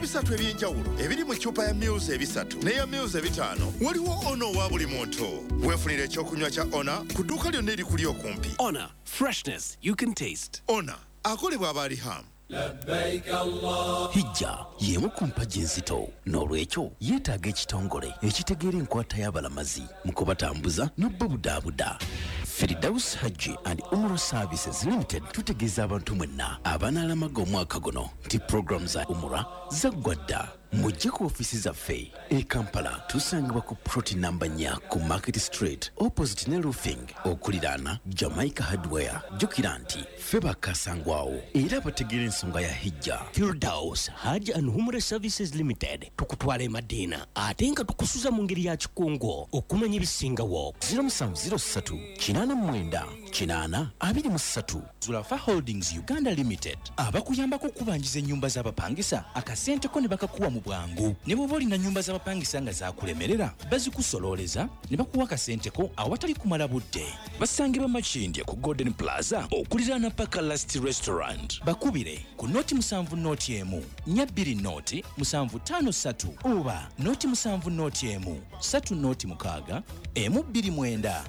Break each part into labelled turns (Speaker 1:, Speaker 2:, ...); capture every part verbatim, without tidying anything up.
Speaker 1: ebisatu ebyenjawulo ebiri mu ccupa ya Muse ebisatu n'eya Muse ebitaano. Waliwo Ono wa buli muntu. Weefunire ekyokunywa kya Ona ku dduuka lyonna erikuli okumpi.
Speaker 2: Ona, freshness you can taste.
Speaker 1: Ona akolebwa abali hamu.
Speaker 3: Labbaik Allah.
Speaker 2: Hijja y'emu ku mpagi enzito n'olwekyo yeetaaga ekitongole ekitegeera enkwata y'abalamazi mu kubatambuza n'obbabudaabuda. Firdaus Hajji and Umrah Services Limited tutegeeza abantu mwenna abanaalamaga omwaka guno nti program za Umrah zaggwa dda. Mujje ku ofiisi zaffe e Kampala tusangibwa ku ploti namba nnya ku Market Street opposite ne roofing okuliraana Jamaica Hardware. Jjukira nti ffe bakasangwawo era bategeera ensonga ya hijja.
Speaker 4: Firdaus Hajji and Umrah Services Limited tukutwala e Madina ate nga tukusuza mu ngeri ya kikungo okumanya ebisingawo.
Speaker 2: zero seven zero three kinaana mwenda kinaana abiri mu ssatu.
Speaker 5: Zulafa Holdings Uganda Limited abakuyambako okubanjiza ennyumba z'abapangisa akasenteko ne bakakuwa mu bwangu. Ne bw'oba olina nnyumba z'abapangisa nga zaakulemerera bazikusololeza ne bakuwa akasenteko awatali kumala budde. Basangibwa Makindye ku Golden Plaza okuliraana Paka Last Restaurant. Bakubire ku noti musanvu noti emu nnya bbiri noti musanvu ttaano ssatu oba noti musanvu noti emu ssatu noti mukaaga emu bbiri mwenda.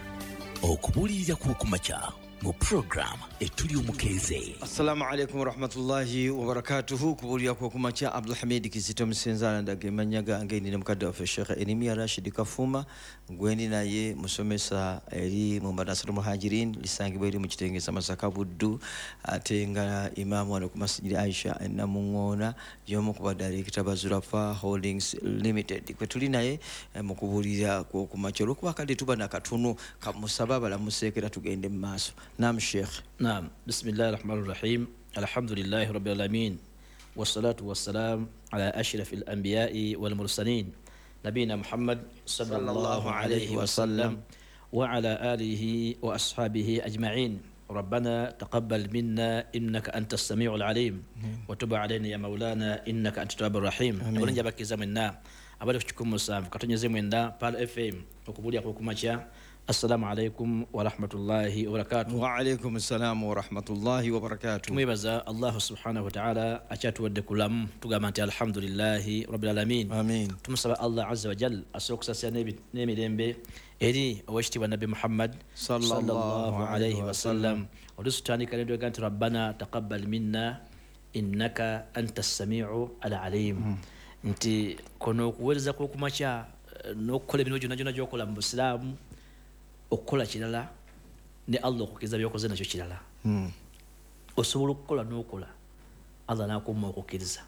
Speaker 2: Okubuulirira kw'okumakya mu program etuli omukeeze.
Speaker 6: Assalamu alaikum warahmatullahi wabarakatuhu. Kubuulira kw'okumakya Abdulhamid Kizito Musenzala ndage manya gange ndi mukadde waffe Sheikh Elimia Rashid Kafuma gwendi naye musomesa eri mu Madrasatul Muhajirin lisangibwa eri mu Kitengesa Masaka Buddu ate nga imaamu wano ku Masjid Aisha Namungona y'omu ku badirector ba Zulafa Holdings Limited. Kwe tuli naye mu kubuulira kw'okumakya olw'okuba kadde tuba na katono kamusaba balamuseekera tugende mu maaso. نعم الشيخ.
Speaker 7: نعم بسم الله الرحمن الرحيم الحمد لله رب العالمين والصلاة والسلام على أشرف الأنبياء والمرسلين نبينا محمد صلى الله عليه وسلم وعلى آله وأصحابه أجمعين. ربنا تقبل منا إنك أنت السميع العليم وتب علينا يا مولانا إنك أنت التواب الرحيم. ونجبك زمنا أبدا فيكم مسام كتني زمنا بال إف إم وكبولي أقولكم السلام عليكم ورحمة الله وبركاته.
Speaker 6: وعليكم السلام ورحمة الله وبركاته.
Speaker 7: ميبزا الله سبحانه وتعالى أشات ودكلام تجمعت الحمد لله رب العالمين.
Speaker 6: آمين.
Speaker 7: تمسبح الله عز وجل أسوق ساسي نبي نبي دمبي إدي واشتي والنبي محمد
Speaker 6: صلى, صلى الله عليه وسلم.
Speaker 7: ورسولتاني كان يدعو كانت ربنا تقبل منا إنك أنت السميع العليم. أنت كنوك ورزا كوكما شا نوكل من وجه نجنا جوكل مسلم okukola kirala ne Allah okukiriza byokoze nakyo kirala.
Speaker 6: Mm.
Speaker 7: Osobola okukola n'okola Allah n'akumma okukiriza.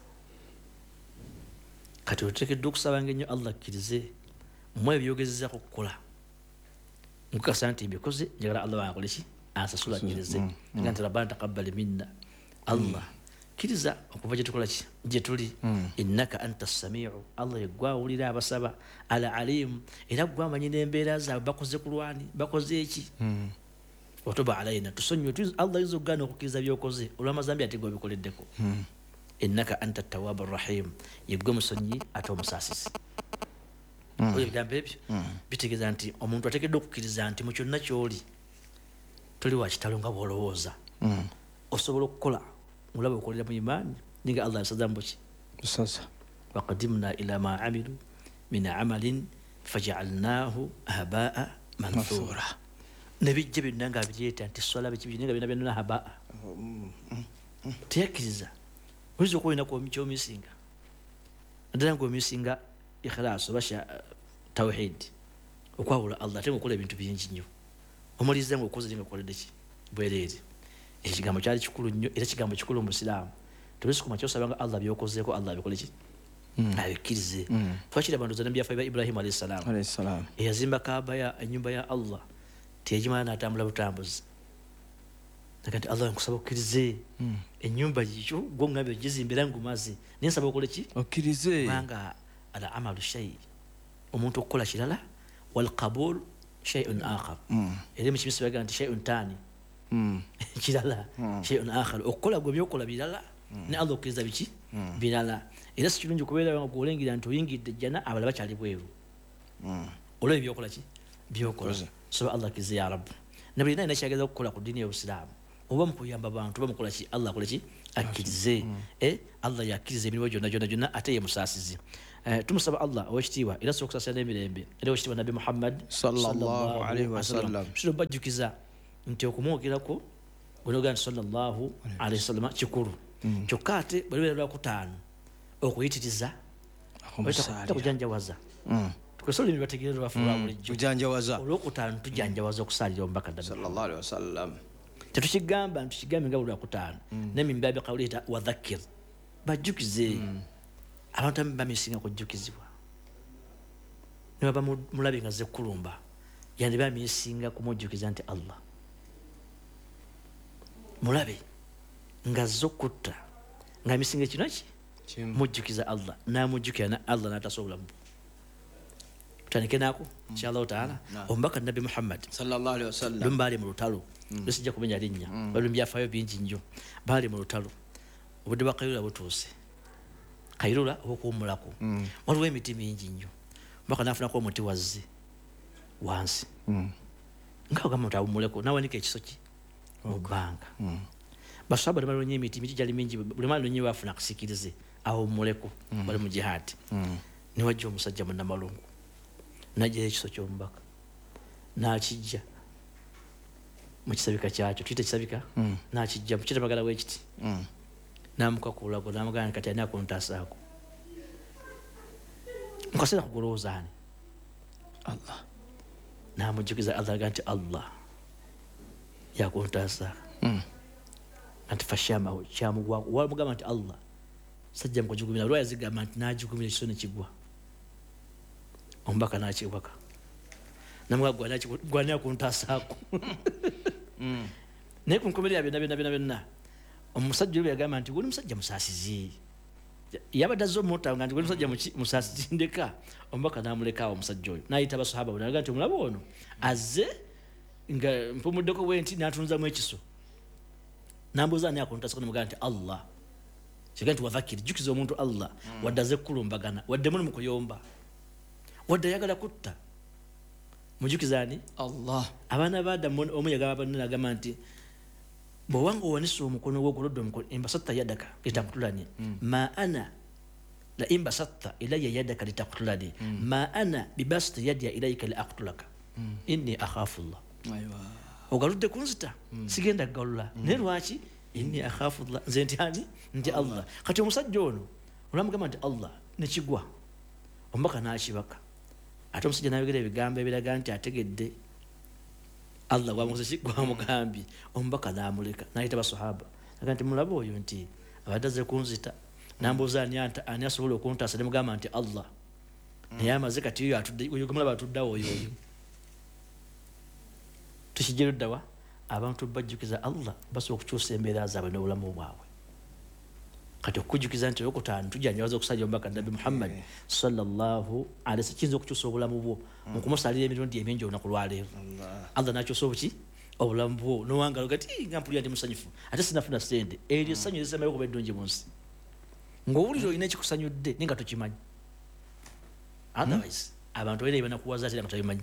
Speaker 7: Kati oteekeddwa okusabanga ennyo Allah akkirize mu ebyogezezzaako okukola. Mukasa nti mbikoze njagala Allah akole ki ansasula akkirize. Nga nti rabbana taqabbal minna Allah kiriza okuva gye tukola ki gye tuli. Innaka anta samiu Allah yeggwawulira abasaba ala alim era gwamanyi n'embeera zaabwe bakoze ku lwani bakoze eki. Watuba alayna tusonyiwe Allah izo gana okukiriza byokoze olw'amazambi ate gwe bikoleddeko. Innaka anta tawwabur rahim yeggwe musonyi ate omusaasisi. Oyo ebigambo ebyo bitegeeza nti omuntu ateekeddwa okukkiriza nti mu kyonna ky'oli toli wa kitalo nga bw'olowooza. Osobola okukola mulaba okolera mu imaani ninga Allah yasaza mboki
Speaker 6: sasa
Speaker 7: waqadimna ila ma amilu min amalin faj'alnahu habaa manthura. Nebijje binna nga biryeta nti swala biki binga bina bina habaa tiyakiriza ulizo kuina ko micho misinga ndana ngo misinga ikhlas basha tawhid okwawula Allah tengo kola ebintu byingi nnyo omulize ngo koze linga koledde ki bwerere. Ekigambo kyali kikulu nnyo era kigambo kikulu mu Islam. Tulisi kuma kyosabanga Allah byokozeeko Allah bikole ki abikirize. Twakira bantu za Nabii Afa Ibrahim alayhi salam
Speaker 6: alayhi salam
Speaker 7: eyazimba Kaaba ya enyumba ya Allah teyajimana natambula butambuzi nakati Allah nkusaba okirize enyumba yicho gongabe gizimbira ngumazi ninsaba okole ki
Speaker 6: okirize
Speaker 7: manga ala amalu shay omuntu okola kirala wal qabul shay'un akhar. Eri mukimisi baga nti shay'un tani kirala shay'un akhar okola gwe byokola birala ne Allah okiriza biki birala. Era sikirungi kubeera nga golengira nti oyingidde jana abala bakyali bweru. Olwo byokola ki byokola so Allah kizi ya Rabb. Nabiri naye nakyageza okukola ku dini y'Obusiraamu oba mu kuyamba abantu oba mukola ki Allah akole ki akkirize eh Allah yakkirize emirimu gyonna gyonna gyonna ate ye musaasizi. Eh, tumusaba Allah owekitiibwa era sokusasira n'emirembe era owekitiibwa Nabbi Muhammad
Speaker 6: sallallahu alaihi wasallam
Speaker 7: shiro bajjukiza nti okumwogerako gwenaogaa nti sallallahu alaihi wasallam kikulu kyokka ate bwelibeera lwakutaano okuyitiriza takujanjawaza tukozesa olulimi lwategeera lwafuulwa bulijjo
Speaker 6: kujanjawaza
Speaker 7: olwokutaano tujanjawaza okusaalira omubaka Nabbi
Speaker 6: sallallahu alaihi wasallam
Speaker 7: tetukigamba ntukigambe nga buli lwakutaano nemimbabi qawlihi wadhakkir bajjukize abantu abamu bamisinga kujjukizibwa nebaba mulabe nga ze kulumba yandi bamisinga kumujjukiza nti Allah mulabe nga zokutta nga misinga kino ki mujjukiza Allah namujjukira na Allah n'atasobola mu tutandike nako inshallah taala omubaka Nabbi Muhammad
Speaker 6: sallallahu alaihi wasallam
Speaker 7: lumbali mu lutalo lusijja kumenya linnya bali mbyafayo bingi nnyo bali mu lutalo obudde bakayula butuuse kairula okuwummulako waliwo emiti mingi nnyo mbaka nafunako omuti wazze wansi nga ogamba nti awummuleko nawanika ekiso ki mu bbanga basaba balonye emiti emiti gyali mingi buli mwana lonye bafuna akusikirize awummuleko bali mu jihaadi niwajja omusajja munnamalungu najjayo ekiso ky'omubaka n'akijja mu kisabika kyakyo tuyita kisabika n'akijja mu kitamagala w'ekiti namukakuulago namugamba kati ani akuntasaako mukaseera kugulowoozaani Allah namujjukiza Allah aga nti Allah yakuntasaako anti fashamahu kyamugwako wamugamba nti Allah sajja mukujugumira lwa yazigamba nti najugumira ekiso ne kigwa omubaka nakiwaka namuga gwani akuntasaako naye kunkomerera byonna byonna byonna byonna omusajja oyo yagamba nti guli musajja musaasizi yabadde azze omutta nga nti guli musajja musaasizi ndeka omubaka namulekaawo omusajja oyo nayita abasahaba bona naga nti omulaba ono azze nga mpumuddeko bwenti natunzamu ekiso nambuuza ani akuntasako nemugamba nti Allah kiga nti wadhakiri jjukiza omuntu Allah wadde azze kukulumbagana wadde muli mukuyomba wadde ayagala kutta mujjukiza ani
Speaker 6: Allah
Speaker 7: abaana ba Adamu omu yagamba nagamba nti bw'owanga owanise omukono gwo ogulodde omukono imbasatta yadaka litakutulani ma ana la imbasatta ilayya yadaka litakutulani ma ana bibasita yadya ilayka li aktulaka inni akhafu Allah ogaludde kunzita sigenda kugalula naye lwaki inni akhafu Allah nze nti ani nti Allah kati omusajja ono olamugamba nti Allah nekigwa omubaka n'akibaka ate omusajja n'ayogera ebigambo ebiraga nti ategedde Allah wamukozesa gwamugambye omubaka n'amuleka n'ayita basahaba aga nti mulaba oyo nti abadde azze kunzita nambuuza ani asobola okuntaasa ne mugamba nti Allah naye amaze kati oyo gemulaba atuddawo oyo oyo tukijja luddawa abantu bajjukiza Allah basobola okukyusa embeera zaabwe n'obulamu bwabwe kati okujjukiza nti olwokutaano tujanjawaza okusajja omubaka Nabbi Muhammad sallallahu alaihi wasallam kiyinza okukyusa obulamu bwo mu kumusalira emirundi emingi olunaku lwaleero Allah n'akyusa obuki obulamu bwo n'owangala ogati nga mpulira ndi musanyufu ate sinafuna ssente eryo essanyu erisembayo okuba eddungi mu nsi ng'owulira olina ekikusanyudde naye nga tokimanyi otherwise abantu balina banakuwaza ate nga tobimanyi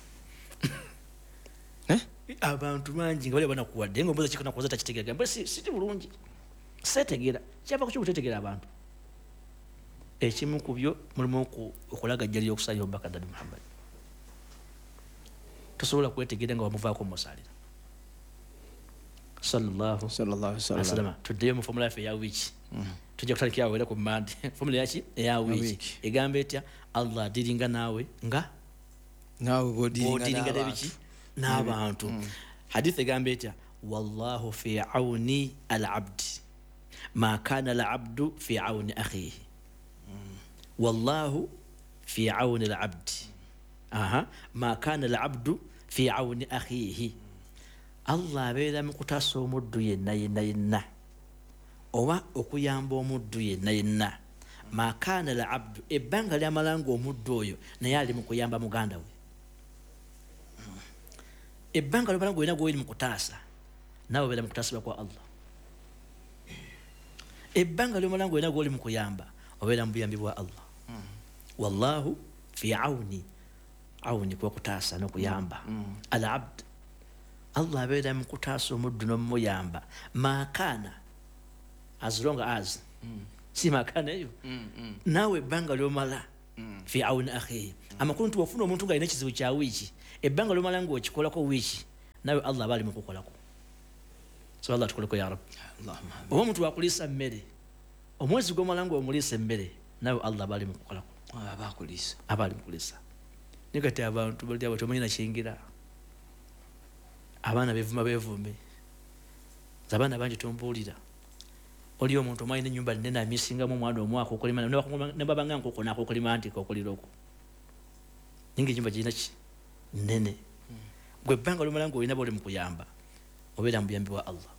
Speaker 7: abantu bangi nga bali banakuwadde ng'ombuuza kikunakuwaza takitegeera mbe siti bulungi setegeera kyava ku kyobutetegeera abantu ekimu ku byo mulimu okulagajjalira okusalira omubaka Nabbi Muhammad tosobola kwetegeera nga wamuvaako musalira sallallahu alaihi wasallam tuddeyo mu fomula yaffe eya wiiki tujja kutandikira awo era ku mmande fomula yaki eya wiiki egamba etya Allah adiringa naawe nga
Speaker 6: naawe
Speaker 7: bodiringa nebiki n'abantu hadithi egamba etya wallahu fi auni al-abdi ma kana al-abdu fi auni akhihi wallahu fi auni al-abdi aha ma kana al-abdu fi auni akhihi Allah abeera mu kutaasa omuddu yenna yenna yenna oba okuyamba omuddu yenna yenna ma kana al-abdu ebbanga lyamalanga omuddu oyo naye ali mu kuyamba muganda we ebbanga lyamalanga olina gwoli mu kutaasa nawe obeera mu kutaasibwa kwa Allah ebbanga lyomalanga olina gwoli mu kuyamba obeera mu buyambi bwa Allah wallahu fi auni auni kwa kutaasa n'okuyamba al-abd Allah abeera mu kutaasa omuddu n'omuyamba maakaana as long as si makana eyo nawe ebbanga lyomala fi auni akhihi amakulu nti wafuna omuntu nga alina ekizibu kya wiiki ebbanga lyomala ng'okikolako wiiki nawe allah aba ali mu kukolako. So allah tukoleko ya rabbi. Oba omuntu wakuliisa mmere omwezi gwomala ng'omuliisa emmere nawe allah aba ali mu kukolako aba ali mu kuliisa. Naye kati abantu bali abo tomanyi na kiyingira abaana beevuma beevume abaana bangi tombuulira oli omuntu omanyi n'ennyumba nnene amisingamu omwana omwaka okulima ne babanga nkoko nakokulima nti kokulira okwo ninga ennyumba girina ki nnene gwe ebbanga lyomala ng'olina boli mu kuyamba obeera mu buyambi bwa allah.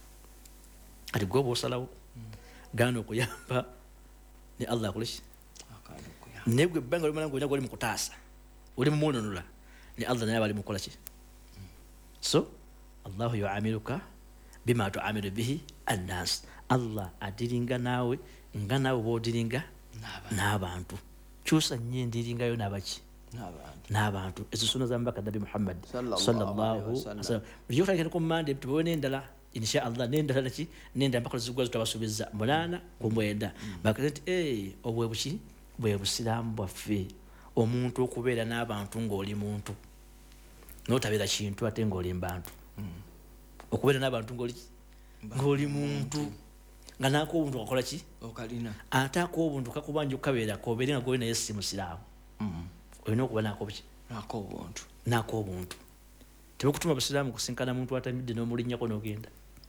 Speaker 7: Kati gwe oba osalawo gaana okuyamba ne allah akoleki naye gwe ebbanga lyomala ng'olina goli mu kutaasa oli mu mwononula ne allah naye aba ali mu kukola ki. So allahu yuamiluka bima tuamilu bihi annas, allah adiringa naawe nga naawe boodiringa n'abantu. Kyusa nnyo endiringayo n'abaki n'abantu. Ezo sunna za mbaka nabi muhammad sallallahu alaihi wasallam byotagenda ku mande tubewe n'endala insha allah n'endala naki n'endala mpaka zigwa zitabasubiza mulana ku mwenda bakati eh obwe buki bwe busiramu bwaffe omuntu okubeera n'abantu ng'oli muntu notabeera kintu ate ng'oli mbantu okubeera n'abantu ng'oli ng'oli muntu nga naako obuntu kakola ki
Speaker 6: okalina
Speaker 7: ate ako obuntu kakubanja okukabeera kobeere nga golina yesi musiraamu olina okuba naako buki
Speaker 6: naako obuntu
Speaker 7: naako obuntu tebakutuma abasiraamu kusinkana muntu atamidde n'omulinnyako n'ogenda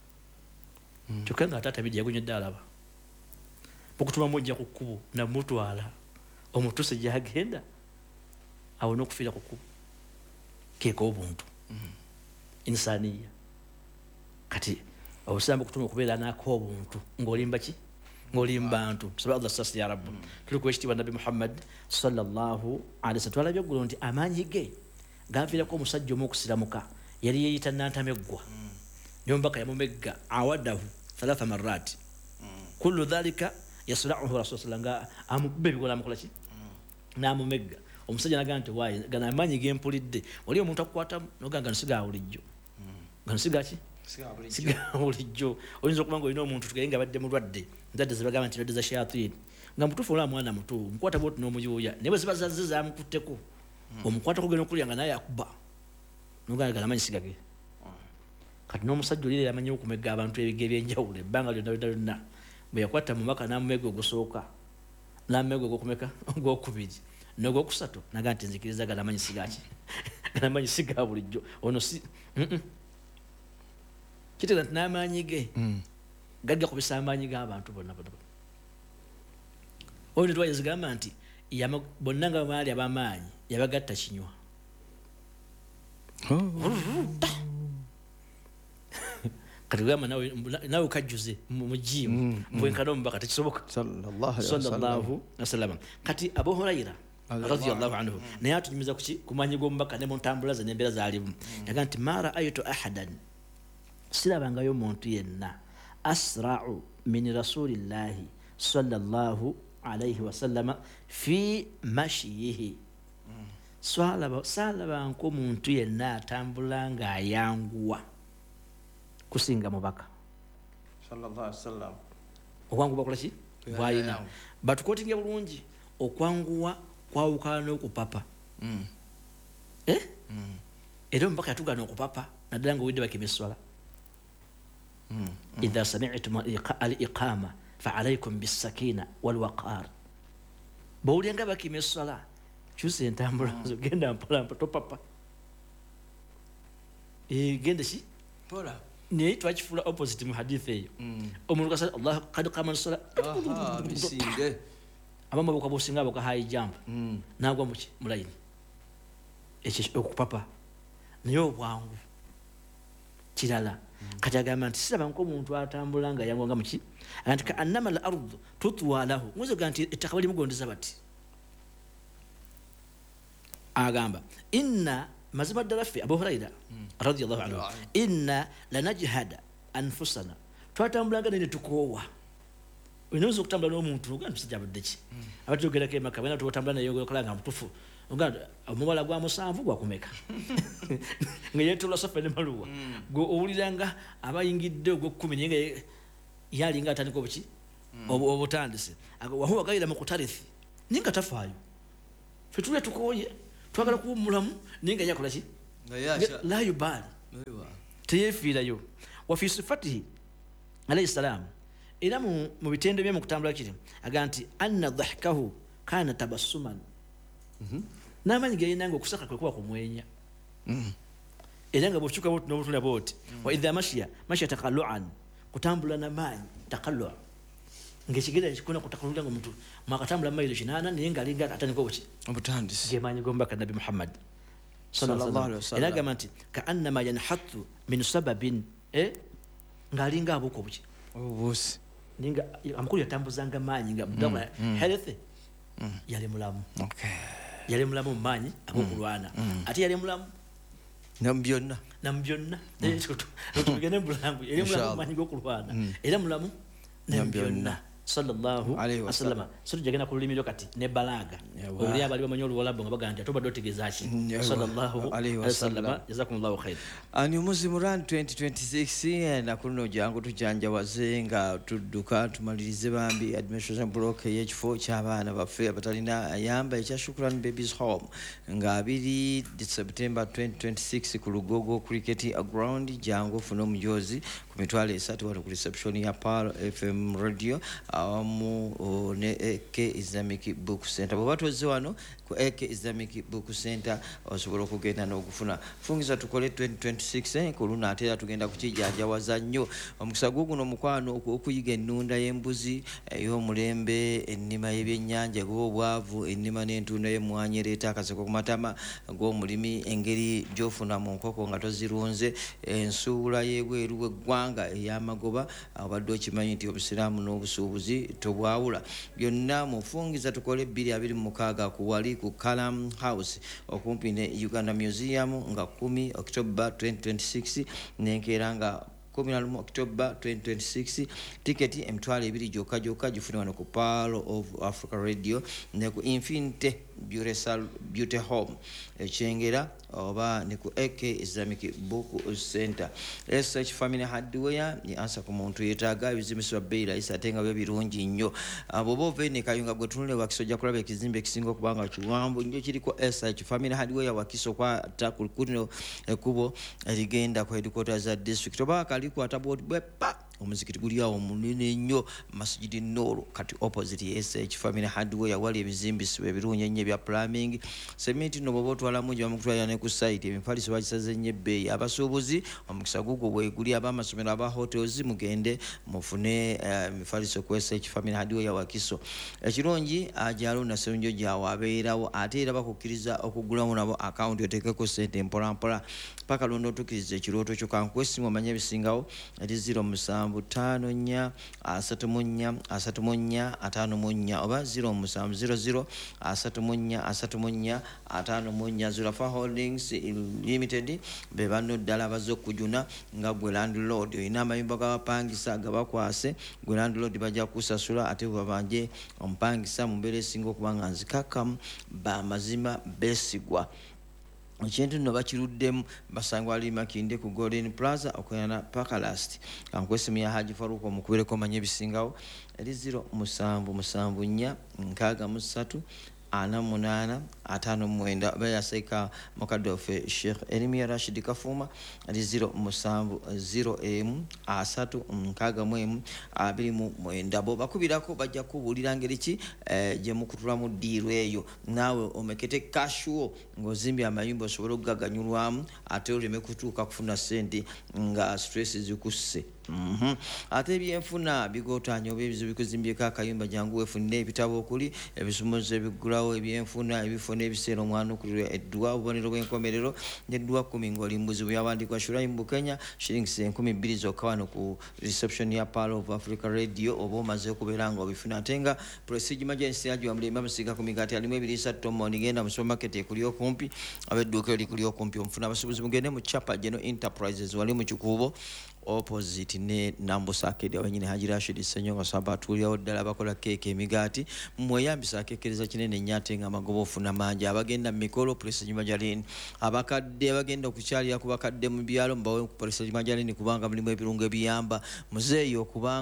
Speaker 7: kyokka nga ate atamidde yagunywedde alaba bakutuma mujja ku kkubo namutwala omutuse gyagenda awo n'okufiira ku kkubo keeka obuntu insaniya. Kati obusiraamu bukutuma okubeera naako obuntu ng'olimba ki ng'olimba bantu saba allah sasi ya rabbu tuli ku ekitiibwa nabi muhammad sallallahu alaihi wasallam twalabye eggulo nti amaanyi ge gaviirako omusajja omu okusiramuka yali yeeyita nantameggwa nyomubaka yamumegga awadahu thalatha marrat kullu dhalika yasra'uhu rasul sallam nga amubba ebikola amukola ki n'amumegga. Omusajja naga nti waayi gana amaanyi gempulidde wali omuntu akukwatamu noganga nsiga bulijjo nga nsiga ki siga bulijjo oyinza okuba nga olina omuntu tugaye nga badde mulwadde ndadde zebagamba nti ndwadde za shayatini nga mutuufu olwa mwana muto mukwata bwoti n'omuyuuya naye bwe ziba zazze zamukutteko omukwatako gena okulya nga naye akuba noganga gana amaanyi siga ge. Kati n'omusajja oli yamanyi okumegga abantu ebiga ebyenjawulo ebbanga lyonna lyonna lyonna bwe yakwata mu maka n'amumegga ogusooka n'amumegga ogwokumeka ogwokubiri n'ogwokusatu naga nti nzikiriza gana amaanyi siga ki gana amaanyi siga bulijjo ono si kitera nti n'amaanyi ge gajja kubisa amaanyi g'abantu bonna bonna. Oyo netwaye zigamba nti bonna nga baali ab'amaanyi yabagatta kinywa kati gamba nawe kajjuze mujimu bwenkana omubaka tekisoboka sallallahu alaihi wasallam. Kati Abu Huraira radiyallahu anhu naye atunyumiza kuki kumanyi g'omubaka ne mu ntambula ze n'embeera zaalimu yaga nti ma ra'aytu ahadan sirabangayo omuntu yenna asra'u min rasulillahi sallallahu alaihi wasallam fi mashyihi salaba salaba nko muntu yenna atambula nga ayanguwa kusinga mubaka sallallahu alaihi wasallam. Okwanguwa kola ki bwayina batukotinge bulungi okwanguwa kwawukana n'okupapa eh era omubaka yatugana okupapa naddala nga owidde bakima esswala idha sami'tum al-iqama fa'alaykum bis-sakina wal-waqar. Bawulira nga bakima esswala kyusa entambula zo genda mpola mpola topapa eh genda ki
Speaker 6: pola
Speaker 7: naye twakifuula opposite mu hadithi eyo omuntu kasa allah kad qama as-sala
Speaker 6: bisinge
Speaker 7: abamba boka bosinga boka high jump nagwa muki mulayini ekyo okupapa naye obwangu kirala kati agamba nti siraba nk'omuntu atambula nga yangu nga muki anti ka annama al-ardu tutwa lahu muzo ganti ettaka balimugondeza bati agamba inna mazima ddala ffe Abu Huraira radiyallahu anhu inna lanajhada anfusana twatambulanga ne tukoowa oyinza okutambula n'omuntu ogamba musajja abadde ki abadde ogerako emaka bwena tubotambula naye okola nga mutufu ogamba omubala gwa musanvu gwakumeka nga yeetola safa ne maluwa gwe owulira nga abayingidde ogw'ekkumi naye nga yalinga atandika obuki obutandise wahuwa gaira mukutarithi ninga tafaayo fetule tukoye twagala kuba mulamu ninga yakola ki la yubali teyefiirayo wa fi sifatihi alayhi salam era mu bitendo bye mu kutambula kiri aga nti anna dhahkahu kana tabassuman n'amanyi gayinanga okusaka kwe kuba kumwenya era nga bw'okyuka n'obutunda bwoti wa idha mashiya mashiya taqallu'an kutambula n'amaanyi taqallu' ng'ekigere kikona kutakalulira ng'omuntu mwakatambula mayiro kinaana naye ng'alinga atandika obuki
Speaker 6: obutandisi
Speaker 7: gemanyi g'omubaka nabi Muhammad sallallahu alaihi wasallam era agamba nti ka'annama yanhattu min sababin ng'alinga abuuka obuki
Speaker 6: obuusi
Speaker 7: ninga amakulu yatambuzanga maanyi nga mudala health yali mulamu yali mulamu maanyi agokulwana ate yali mulamu
Speaker 6: nambyonna
Speaker 7: nambyonna tugende bulangu yali mulamu maanyi gokulwana era mulamu nambyonna sallallahu alaihi wasallam sura jagena ku lulimi kati ne balaga oli abali bamanyi oluwalabu nga bagamba nti atobadde otegeeza ki sallallahu alaihi wasallam jazakumullahu khair
Speaker 6: ani muzimuran twenty twenty-six na kuno jangu tujanjawaze nga tudduka tumalirize bambi administration block y'ekifo ky'abaana baffe abatalina ayamba ekya Shukran Babies Home nga abiri September twenty twenty-six ku Lugogo Cricket Ground jangu funo mujozi ku mitwalo esatu wano ku reception ya Palo F M radio awamu ne A K Islamic Book Center bw'abatuze wano ku A K Islamic Book Center osobola okugenda n'okufuna fungiza tukole twenty twenty-six eh, ku luna ate tugenda kukijanjawaza nnyo omukisa guno mukwano okuyiga ennunda y'embuzi ey'omulembe ennima y'ebyennyanja gw'obwavu ennima n'entunda y'emmwanyi ereeta akaseko ku matama g'omulimi engeri gy'ofuna mu nkoko nga tozirunze ensuula y'ebweru w'eggwanga ey'amagoba abadde okimanyi nti obusiraamu n'obusuubuzi tobwawula byonna mufungiza tukole bbiri abiri mu mukaaga ku wali ku Kalam House okumpi ne Uganda Museum nga kumi October twenty twenty-six nenkeera nga kumi na lumu October twenty twenty-six tiketi emitwalo ebiri gyokka gyokka gifune wano ku Pearl of Africa Radio ne ku Infinite Beauty Home ekyengera oba ne ku A K Islamic Book Center. S H Family Hardware ni ansa ku muntu yeetaaga ebizimbisibwa bbeeyi layisi ate nga byo birungi nnyo bw'oba ova ene Kayunga gwe tunule Wakiso ojja kulaba ekizimbe ekisinga okubanga kiwanvu nnyo kiriko S H Family Hardware Wakiso kwata ku kuno ekkubo erigenda ku headquarters za district oba kalikwata bwoti bwepa omuzikiti guli awo munene nnyo Masjid Noor kati opposite S H Family Hardware wali ebizimbisibwa ebirungi ennyo ebya plumbing cement no bw'oba otwalamu gye bamukutwalira ne ku site emifaliso bagisaze nnyo ebbeeyi abasuubuzi omukisa gugwo bweguli ab'amasomero aba hotels mugende mufune emifaliso ku S H Family Hardware ya Wakiso ekirungi ajalo na serunjo gyawo abeerawo ate era bakukkiriza okugulamu nabo account oteekeko sente mpola mpola paka londo otukkiriza ekirooto kyo kankwesimu omanye ebisingawo eri zero musanvu tano nnya asatu mu nnya asatu mu nnya ataano mu nnya oba zero musanvu zero zero asatu mu nnya asatu mu nnya ataano mu nnya Zulafa Holdings Limited be bano ddala bazze okujuna nga gwe landlord olina amayumba g'abapangisa gabakwase gwe landlord bajja kusasula ate babanje omupangisa mu mbeera esinga okuba nga nzikakkamu bamazima beesigwa ekintu nno bakiruddemu basangwa ali Makinde ku Golden Plaza okwena Pakalast kankwesimu ya Haji Faruko omukubereko manye ebisingawo eri zero musanvu musanvu nnya nkaaga mu ssatu ana munana atano mwenda bayaseka mukadde waffe Sheikh Elimia Rashid Kafuma ali zero musanvu zero emu asatu nkaaga mu emu abiri mu mwenda bo bakubirako bajja kubuulira ngeri ki eh, gye mukutulamu diiru eyo naawe omekete kashuo ng'ozimbye amayumba osobola okugaganyulwamu ate oleme kutuuka kufuna sente nga stress zikusse Mhm. Ate ebyenfuna bigotaanya oba ebizibu bikuzimbyeko akayumba jangu weefunire ebitabo okuli ebisumuzo ebigulawo ebyenfuna ebifuna ebiseera omwana okulira eddwa obubonero bw'enkomerero n'eddwa kkumi ng'oli mbuzi bwe yawandiikwa Shuraim Bukenya shillings enkumi bbiri zokka wano ku reception ya Pearl of Africa Radio oba omaze okubeera nga obifuna ate nga Prestige Magency yagiwa mulembe amusiga ku migaati alimu ebiriisa tomoni genda mu supermarket ekuli okumpi ab'edduuka erikuli okumpi omufuna abasuubuzi mugende mu Chapa General Enterprises wali mu kikuubo opposite ne Nambusa Arcade abanyine Haji Rashid Ssenyonga saba atuulirawo ddala bakola keeke emigaati mweyambisa akeekereza kinene nnyo ate nga amagoba ofuna mangi abagenda mu mikolo Prestige Majalini abakadde abagenda okukyalira ku bakadde mu byalo mbawe ku Prestige Majalini kubanga mulimu ebirungo ebiyamba muzeeyi okubanga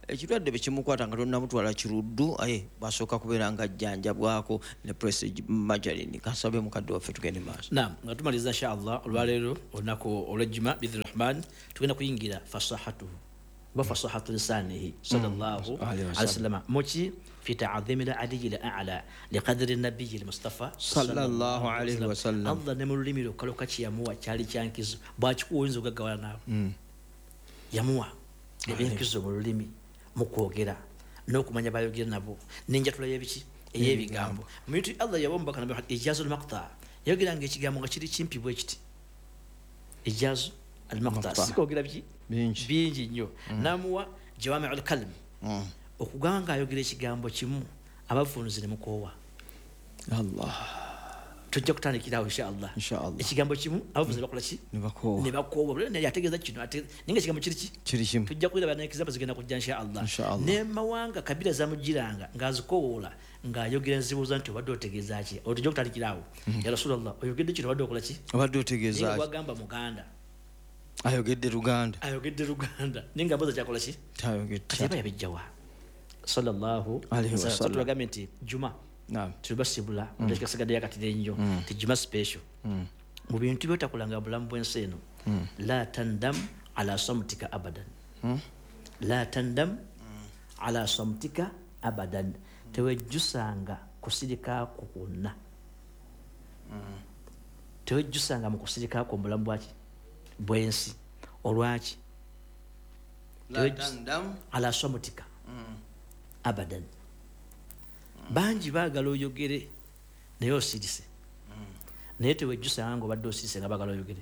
Speaker 6: ekirwadde bekimukwata nga tonnamutwala kiruddu aye basooka kubeera nga jjanjabwako ne prestige majalini kasabe mukadde waffe tugende maaso.
Speaker 7: Naam, nga tumaliza inshallah olwaleero olunaku olwejjuma biidhinirrahman tugenda kuyingira fasahatuhu wa fasahatu lisanihi sallallahu alaihi wasallam muki fi ta'dhim al-adiyyi al-a'la liqadri an-nabiy al-mustafa
Speaker 6: sallallahu alaihi wasallam.
Speaker 7: Allah ne mululimi lokaloka kiyamuwa kyali kyankizo bwakikuwinza ogaggawana nawe yamuwa ebyenkizo mu lulimi mu kwogera n'okumanya bayogera nabo n'enjatula y'ebiki ey'ebigambo mu bintu Allah yawa omubaka nabi ijazu al-maqta yayogeranga ekigambo nga kiri kimpi bwe kiti ijazu al-maqta sikwogera biki bingi nnyo namuwa jawami'u al-kalim okuganga ayogera ekigambo kimu abavunuzi ne mukoowa
Speaker 6: Allah
Speaker 7: tujja kutandikirawo inshallah
Speaker 6: inshallah
Speaker 7: ekigambo kimu abavunuzi bakola ki
Speaker 6: ne bakoowa
Speaker 7: ne bakoowa ne yategeeza kino ate ninga ekigambo kiri ki
Speaker 6: kiri kimu
Speaker 7: tujja kulaba n'ekizambo zigenda kujja inshallah ne mawanga kabila zamujiranga ngazikoowola ng'ayogera nzibuuza nti obadde otegeeza ki otujja kutandikirawo ya Rasulullah oyogedde kino obadde okola ki
Speaker 6: obadde otegeeza ki
Speaker 7: wagamba Muganda
Speaker 6: ayogedde Luganda
Speaker 7: ayogedde Luganda ninga mboza kyakola ki
Speaker 6: tayogedde
Speaker 7: kati yabijjawa sallallahu alaihi wasallam tulagamye nti juma
Speaker 6: naam
Speaker 7: tulibasibula ndeka sagade yakatire nnyo ti juma special mu bintu byotakulanga bulamu bw'ensi eno la tandam ala samtika abadan la tandam ala samtika abadan tewejjusanga kusirika kukuna tewejjusanga mu kusirika ko bulamu bwaki bw'ensi olwaki
Speaker 6: la tandam
Speaker 7: ala samtika abadan banji baagala oyogere naye osirise naye tewejjusanga nga obadde osirise nga baagala oyogere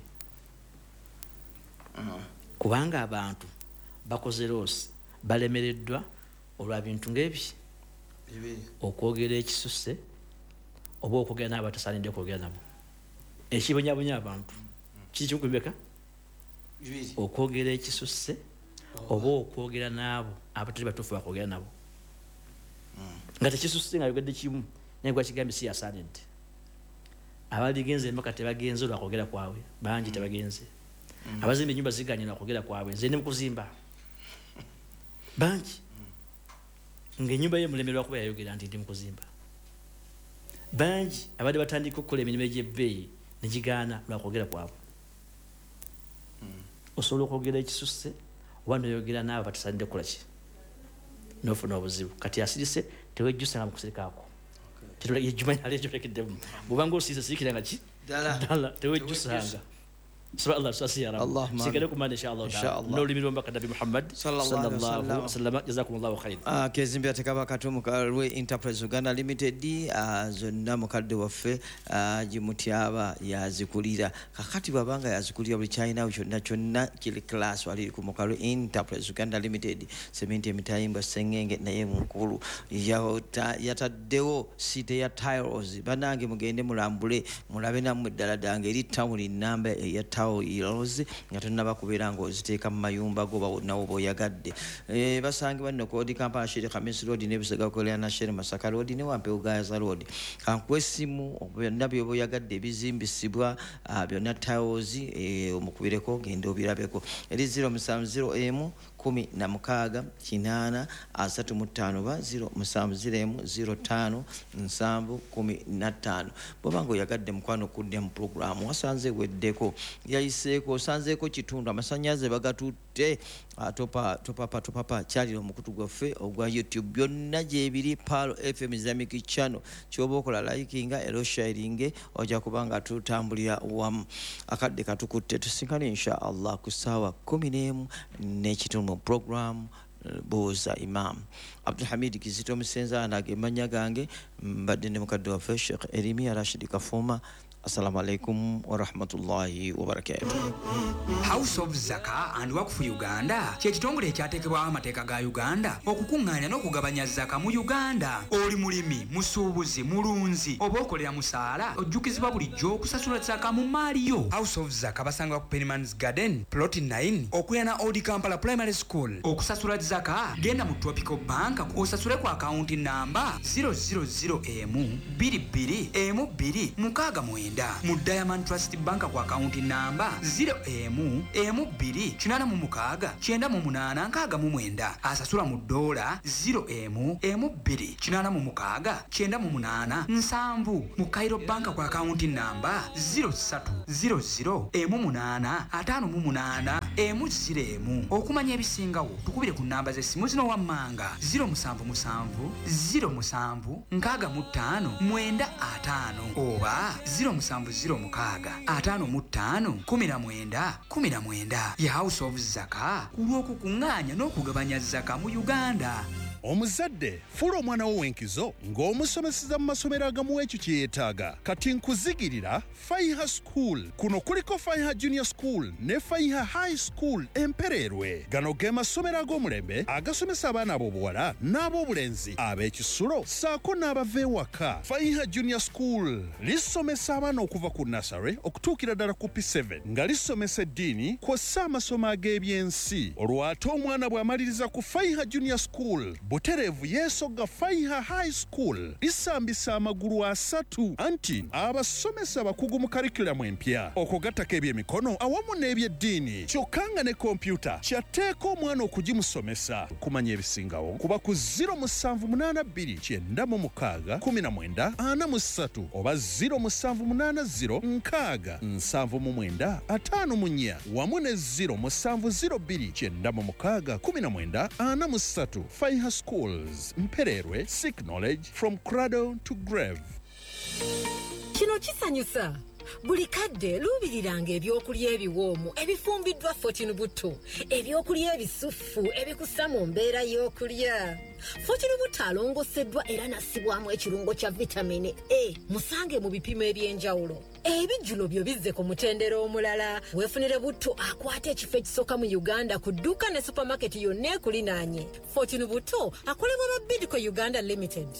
Speaker 7: kubanga abantu bakoze loosi balemereddwa olwa bintu ng'ebi okwogera ekisusse oba okwogera n'abo batasaanidde okwogera nabo ekibonyabonya abantu kiri kimu kumbeka okwogera ekisusse oba okwogera n'abo abatali batuufu bakwogera nabo nga tekisusse nga yogedde kimu naye gwa kigambye si yasaanidde ababigenze emaka tebagenze olwakwogera kwabwe bangi tebagenze abazimba ennyumba ziganye lwakwogera kwabwe nze ne mukuzimba bangi ng'ennyumba ye mulemerwa kuba yayogera nti ndi mukuzimba bangi abadde batandika okukola emirimu egy'ebbeeyi ne gigaana lwakwogera kwabwe osobola okwogera ekisusse oba noyogera naabo batasaanidde kukola ki n'ofuna obuzibu kati asirise tewejjusanga mu kusirikaako yejjuma yaleejolekeddemu bwobanga osirise sirikira nga ki ddala tewejjusanga سبحان الله ساسي يا رب
Speaker 6: اللهم
Speaker 7: سيكلكم ان شاء الله تعالى نولي من بك النبي محمد
Speaker 6: صلى الله عليه
Speaker 7: وسلم جزاكم الله خير
Speaker 6: ah kezimbi atekaba katumu kalwe Enterprise Uganda Limited ah zonna mukadde waffe ah jimutyaba yazikulira kakati babanga yazikulira buli China kyonna kyonna kili class wali ku mukalwe Enterprise Uganda Limited sementi emitayimba sengenge naye mukulu yataddewo site ya tiles banange mugende mulambule mulabe namwe ddala dange eri town namba ya tawo irozi nga tunaba kubeera ngo ziteeka mu mayumba go bawo boyagadde eh basangi banno kodi Kampala Sheikh Khamis Road ne Busega Kolya National Masaka Road ne Wampe Ugaza Road kankwesimu obyanabyo boyagadde bizimbisibwa byonna towers eh omukubireko gendo birabeko eri zero seven zero M kumi na mukaaga kinaana asatu mu ttaano ba zero musanvu ziro emu ziro ttaano nsanvu kumi na ttaano bw'obanga oyagadde mukwano kudde mu programu wasanze weddeko yayiseeko osanzeeko kitundu amasannyalaze bagatutte topa topapa topapa kyalira omukutu gwaffe ogwa YouTube byonna gyebiri Palo F M Islamic Channel kyoba okola likinga ero sharinge ojja kubanga tutambulira wamu akadde katukutte tusinkane insha Allah ku ssaawa kumi n'emu n'ekitundu mu program Boza Imam Abdul Hamid Kizito Musenza anagemanya gange mbadde ne mukadde waffe Sheikh Erimia Rashid Kafuma. Assalamu alaikum wa rahmatullahi wa barakatuh.
Speaker 8: House of Zaka and Waqf Uganda kye kitongole ekyateekebwawo amateeka ga Uganda okukuŋŋaanya n'okugabanya zaka mu Uganda. Oli mulimi, musuubuzi, mulunzi oba okolera musaala ojjukizibwa bulijjo okusasula zaka mu maaliyo. House of Zaka basanga ku Penman's Garden plot nine okulya Old Kampala Primary School. Okusasula zaka genda mu Tropical Bank osasule ku akaunti namba zero zero zero M two two M two mukaaga mwenda mwenda mu Diamond Trust Bank ku akaunti namba zero emu emu bbiri kinaana mu mukaaga kyenda mu munaana nkaaga mu mwenda asasula mu dola zero emu emu bbiri kinaana mu mukaaga kyenda mu munaana nsanvu mu Cairo Bank ku akaunti namba zero ssatu zero zero emu munaana ataano mu munaana emu ziro emu. Okumanya ebisingawo tukubire ku namba z'essimu zino wammanga zero musanvu musanvu zero musanvu nkaaga mu ttaano mwenda ataano oba zero musanvu zero mukaaga ataano mu ttaano kumi na mwenda kumi na mwenda ya House of Zaka ku lw'okukuŋŋaanya n'okugabanya zaka mu Uganda.
Speaker 9: Omuzadde fuula omwana wo w'enkizo ng'omusomeseza mu masomero agamu ekyo kye yeetaaga. Kati nkuzigirira Faiha School. Kuno kuliko Faiha Junior School ne Faiha High School Empererwe. Gano ge masomero ag'omulembe agasomesa abaana ab'obuwala n'ab'obulenzi ab'ekisulo ssaako n'abava ewaka. Faiha Junior School lisomesa abaana okuva ku nursery okutuukira ddala ku P seven nga lisomesa eddiini kw'ossa amasomo ag'ebyensi. Olwo ate omwana bw'amaliriza ku Faiha Junior School Buterevu yeesogga Faiha High School lisambisa amagulu asatu anti abasomesa bakugu mu curriculum empya okugattako ebyemikono awamu n'ebyeddiini kyokka nga ne kompyuta kyatteeka omwana okugimusomesa. Kumanya ebisingawo kuba ku zero musanvu munaana bbiri kyenda mu mukaaga kumi na mwenda ana mu ssatu oba zero musanvu munaana zero nkaaga nsanvu mu mwenda ataano mu nnya wamu ne zero musanvu zero bbiri kyenda mu mukaaga kumi na mwenda ana mu ssatu. Faiha Schools Mpererwe, seek knowledge from cradle to grave.
Speaker 10: Kino kisanyusa buli kadde luubiriranga ebyokulya ebiwoomu ebifumbiddwa Fortune Buto, ebyokulya ebisufu ebikussa mu mbeera y'okulya. Fortune Buto alongoseddwa era nassibwamu ekirungo kya vitamini A musange mu bipimo eby'enjawulo. Ebijjulo byo bizze ku mutendera omulala. Weefunire Buto akwata ekifo ekisooka mu Uganda ku dduuka ne supermarket yonna ekulinaanye. Fortune Buto akolebwa ba Bidco Uganda Limited.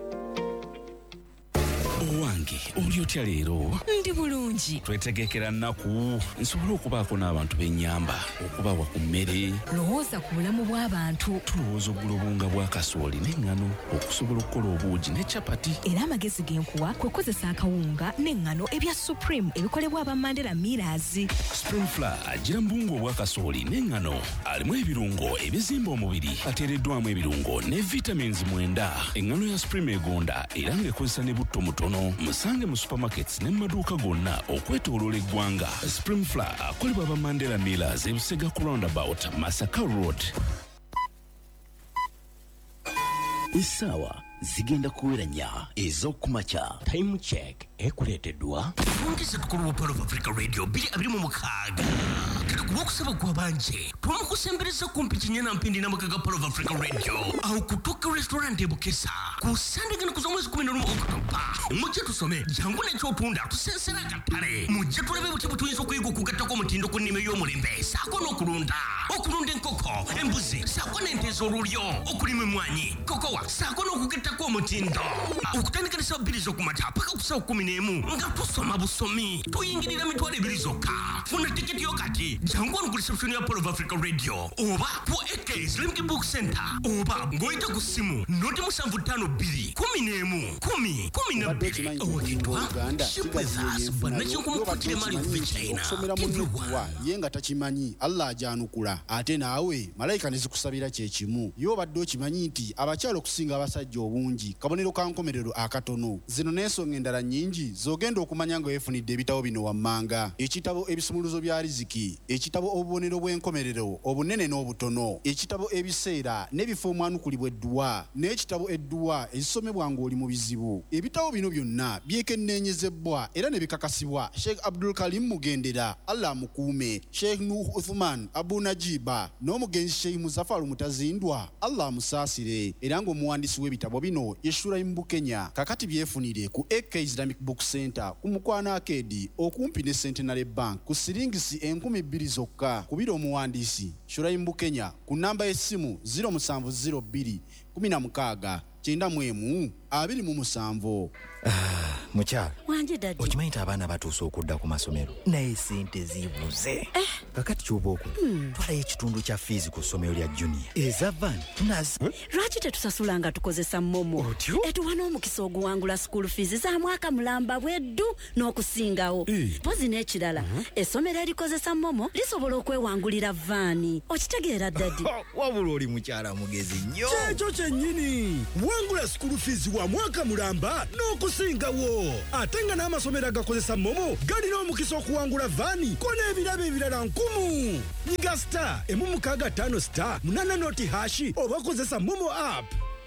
Speaker 5: Owange oli otya leero?
Speaker 10: Ndi bulungi.
Speaker 5: Twetegekera nnaku nsobole okubaako n'abantu b'ennyamba okubawa ku mmere.
Speaker 10: Lowooza ku bulamu bw'abantu.
Speaker 5: Tulowooza oggula obunga bwa kasooli n'eŋŋano okusobola okukola obuugi ne capati.
Speaker 10: Era amagezi genkuwa kwe kozesa akawunga n'eŋŋano ebya Supreme ebikolebwa aba Mandela Millers.
Speaker 5: Spring Flour agira mbunga obwa kasooli n'eŋŋano alimu ebirungo ebizimba omubiri ateereddwamu ebirungo ne vitamins mwenda. Eŋŋano ya Supreme egonda era ng'ekozesa ne butto mutono. Musange mu supermarkets ne maduuka gonna okwetooloola eggwanga. Spring Flour akolebwa aba Mandela Millers e Busega ku roundabout Masaka Road.
Speaker 2: Essaawa zigenda kuweranya ez'okumakya.
Speaker 4: Time check ekuleeteddwa ongeze tukulu Pearl of Africa Radio bbiri abiri mu mukaaga. Kati ku lw'okusaba kwa banje twamukusembereza kumpi kinyana mpindi n'amakaga Pearl of Africa Radio aho kutoka restaurant e Bukesa ku Sunday gana kuzomwezi kumi n'olumu Oktoba. Mujje tusome jangu n'ekyotunda tusensera akatale. Mujje tulabe buti butuyinza okuyiga okugattako omutindo ku nnime y'omulembe saako n'okulunda. Okulunda enkoko, embuzi, saako n'ente ez'olulyo, okulima emmwanyi, kokowa, saako n'okugattako omutindo. Okutandika ne ssaawa bbiri z'okumakya paka ku ssaawa kkumi n'emu nga tusoma busomi. Tuyingirira mitwalo ebiri zokka. Funa tiketi yo kati jangu wano ku reception ya Pearl of Africa Radio oba ku A K Islamic Book Center oba ng'oyita ku ssimu noti musanvu ttaano bbiri kumi n'emu kumi kumi na bbiri. Owagidwa ship with us bannakyenkumukutire mali okuva China.
Speaker 11: Okusomera mu nnukkuwa ye nga takimanyi Allah ajanukula ate naawe malayika ne zikusabira kye kimu. Yo obadde okimanyi nti abakyala okusinga abasajja obungi kabonero ka nkomerero akatono. Zino n'ensonga endala nnyingi z'ogenda okumanya nga weefunidde ebitabo bino wammanga. Ekitabo ebisumuluzo bya riziki, ekitabo obubonero bw'enkomerero obunene n'obutono, ekitabo ebiseera n'ebifo omwanukulibwa edduwa, n'ekitabo edduwa ezisomebwa ng'oli mu bizibu. Ebitabo bino byonna byekenneenyezebbwa era ne bikakasibwa Sheikh Abdul Karim Mugendera, Allah mukuume, Sheikh Nuh Uthman Abu Najiba n'omugenzi Sheikh Muzafaru Mutazindwa, Allah musaasire. Era ng'omuwandiisi w'ebitabo bino ye Shuraim Bukenya. Kakati byefunire ku A K Islamic Book Center ku Mukwana Arcade okumpi ne Centenary Bank ku siringisi enkumi bbiri zokka. Kubira omuwandiisi Shuraim Bukenya ku namba y'essimu zero musanvu zero bbiri kumi na mukaaga kyenda mu emu abiri mu musanvu.
Speaker 12: Mukyala
Speaker 13: wanje dadi
Speaker 12: okimanyi nti abaana batuuse okudda ku masomero naye sente zibuze kakati ky'oba okola twalayo ekitundu kya fiizi ku ssomero lya junior eza van nazi
Speaker 13: lwaki tetusasula nga tukozesa momo etuwa n'omukisa oguwangula school fees za mwaka mulamba bweddu n'okusingawo pozi n'ekirala essomero erikozesa momo lisobola okwewangulira vaani okitegeera dadi
Speaker 12: wabula oli mukyala mugezi nnyo
Speaker 14: kyekyo kyennyini wangula school fees wa mwaka mulamba n'okusingawo ate nga n'amasomero agakozesa momo galina omukisa okuwangula vaani ko n'ebirabo ebirala nkumu nyiga star emu mukaaga ttaano star munana noti hashi oba kozesa momo app.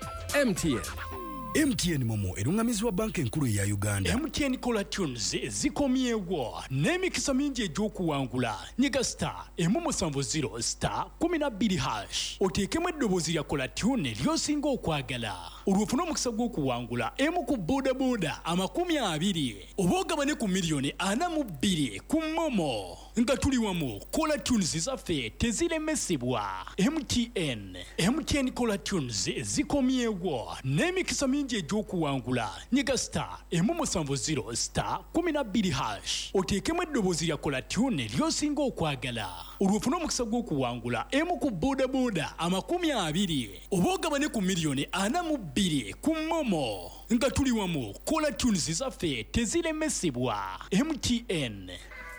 Speaker 15: M T N
Speaker 14: M T N momo erungamizibwa banka enkulu eya Uganda.
Speaker 15: M T N Kola Tunes zikomyewo n'emikisa mingi egy'okuwangula nyiga star emu musanvu zero star kumi na bbiri hash oteekemu eddoboozi lya Kola Tune ly'osinga okwagala olwofuna omukisa gw'okuwangula emu ku boodabooda amakumi abiri oba ogabane ku miliyoni ana mu bbiri ku momo nga tuli wamu Kola Tunes zaffe teziremesebwa. M T N M T N Kola Tunes zikomyewo n'emikisa mingi egy'okuwangula nyiga star emu musanvu zero star kumi na bbiri hash oteekemu eddoboozi lya Kola Tune ly'osinga okwagala olwofuna omukisa gw'okuwangula emu ku boodabooda amakumi abiri oba ogabane ku miliyoni ana mu bbiri ku momo nga tuli wamu Kola Tunes zaffe teziremesebwa. M T N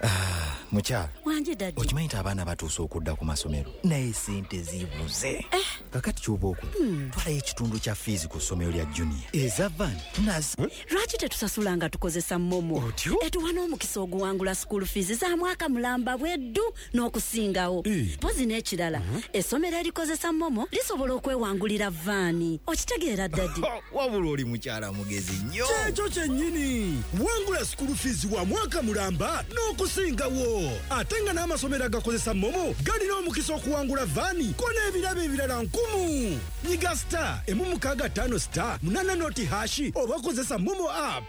Speaker 12: mukyala
Speaker 13: wanje dadi
Speaker 12: okimanyi nti abaana batuuse okudda ku masomero naye sente zibuze kakati ky'oba okola twalayo ekitundu kya fiizi ku ssomero lya junior eza van nazi
Speaker 13: lwaki tetusasula nga tukozesa momo etuwa n'omukisa oguwangula school fees za mwaka mulamba bweddu n'okusingawo pozi n'ekirala essomero erikozesa momo lisobola okwewangulira vaani okitegeera dadi
Speaker 12: wabula oli mukyala mugezi nnyo
Speaker 14: kyekyo kyennyini wangula school fees wa mwaka mulamba n'okusingawo ate nga n'amasomero agakozesa momo galina omukisa okuwangula vaani ko n'ebirabo ebirala nkumu nyiga star emu mukaaga ttaano star munana noti hashi oba kozesa momo app.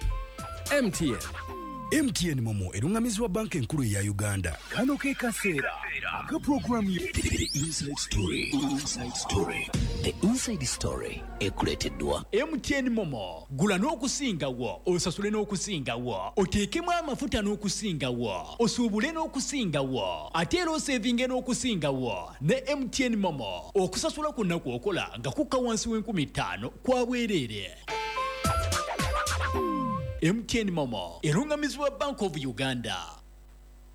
Speaker 15: M T N
Speaker 14: M T N momo erungamizibwa banka enkulu eya Uganda.
Speaker 2: Kano ke kaseera aka programu The Inside Story. Inside Story. The Inside Story ekuleeteddwa
Speaker 15: M T N momo gula n'okusingawo osasule n'okusingawo oteekemu amafuta n'okusingawo osuubule n'okusingawo ate era oseevinge n'okusingawo ne M T N momo okusasula ku nnaku okola nga kukka wansi w'enkumi ttaano kwa bwereere. M T N momo erungamizibwa Bank of Uganda.